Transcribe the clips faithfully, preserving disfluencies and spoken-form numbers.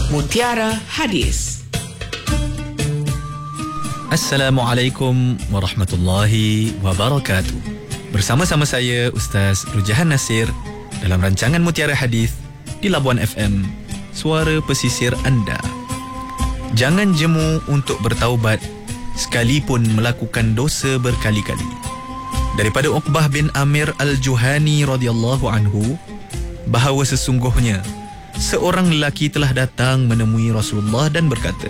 Mutiara Hadis. Assalamualaikum warahmatullahi wabarakatuh. Bersama-sama saya Ustaz Rujahan Nasir dalam rancangan Mutiara Hadis di Labuan F M, suara pesisir anda. Jangan jemu untuk bertaubat sekalipun melakukan dosa berkali-kali. Daripada Uqbah bin Amir Al-Juhani radhiyallahu anhu, bahawa sesungguhnya seorang lelaki telah datang menemui Rasulullah dan berkata,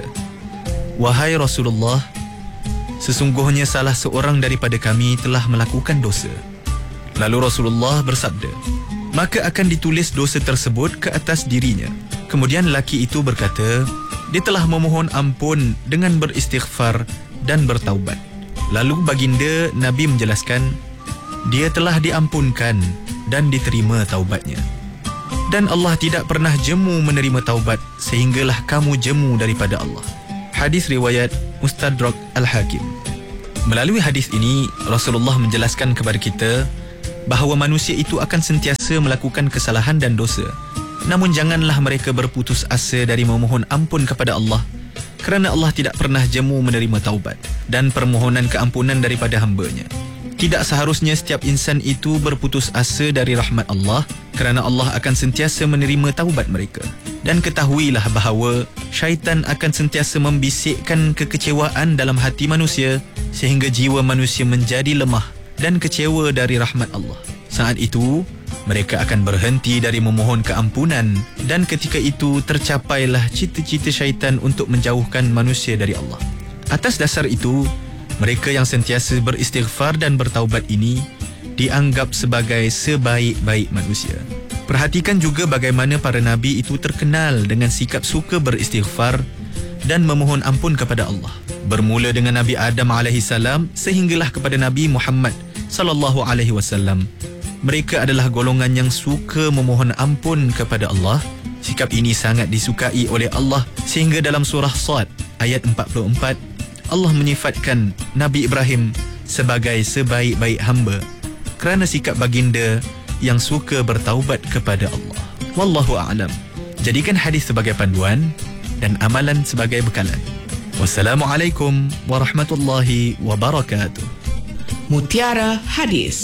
"Wahai Rasulullah, sesungguhnya salah seorang daripada kami telah melakukan dosa." Lalu Rasulullah bersabda, "Maka akan ditulis dosa tersebut ke atas dirinya." Kemudian lelaki itu berkata, "Dia telah memohon ampun dengan beristighfar dan bertaubat." Lalu baginda Nabi menjelaskan, "Dia telah diampunkan dan diterima taubatnya. Dan Allah tidak pernah jemu menerima taubat sehinggalah kamu jemu daripada Allah." Hadis riwayat Mustadrak Al-Hakim. Melalui hadis ini, Rasulullah menjelaskan kepada kita bahawa manusia itu akan sentiasa melakukan kesalahan dan dosa. Namun janganlah mereka berputus asa dari memohon ampun kepada Allah, kerana Allah tidak pernah jemu menerima taubat dan permohonan keampunan daripada hamba-Nya. Tidak seharusnya setiap insan itu berputus asa dari rahmat Allah, kerana Allah akan sentiasa menerima taubat mereka. Dan ketahuilah bahawa syaitan akan sentiasa membisikkan kekecewaan dalam hati manusia sehingga jiwa manusia menjadi lemah dan kecewa dari rahmat Allah. Saat itu, mereka akan berhenti dari memohon keampunan dan ketika itu tercapailah cita-cita syaitan untuk menjauhkan manusia dari Allah. Atas dasar itu, mereka yang sentiasa beristighfar dan bertaubat ini dianggap sebagai sebaik-baik manusia. Perhatikan juga bagaimana para nabi itu terkenal dengan sikap suka beristighfar dan memohon ampun kepada Allah. Bermula dengan Nabi Adam alaihi salam sehinggalah kepada Nabi Muhammad sallallahu alaihi wasallam. Mereka adalah golongan yang suka memohon ampun kepada Allah. Sikap ini sangat disukai oleh Allah sehingga dalam surah Sad ayat empat puluh empat Allah menyifatkan Nabi Ibrahim sebagai sebaik-baik hamba kerana sikap baginda yang suka bertaubat kepada Allah. Wallahu a'lam. Jadikan hadis sebagai panduan dan amalan sebagai bekalan. Wassalamualaikum warahmatullahi wabarakatuh. Mutiara Hadis.